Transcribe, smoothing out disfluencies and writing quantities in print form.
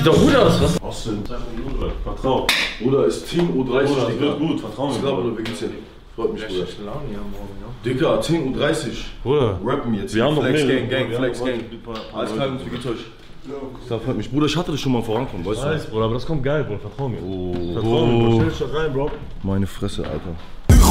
Sieht doch gut aus, was? Was denn? Vertrau. Bruder, ist Team U30, Bruder, das Digga. wird gut, vertrau mir. Bruder, wie geht's dir? Freut mich, Bruder. Laune hier morgen, ja. Dicker, Team U30. Bruder. Rappen jetzt. Wir haben noch Flex mehr. Gang, Flex Gang. Alles klar, wie geht's euch? Das freut mich. Bruder, ich hatte das schon mal vorankommen, weißt du? Bruder, aber das kommt geil, Bruder, vertrau mir. Oh. Vertrau mir, Bro. Stell dich doch rein, Bro. Meine Fresse, Alter.